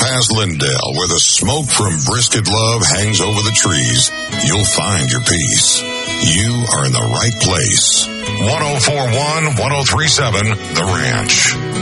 past Lindell, where the smoke from brisket love hangs over the trees, you'll find your peace. You are in the right place. 104.1, 103.7, The Ranch.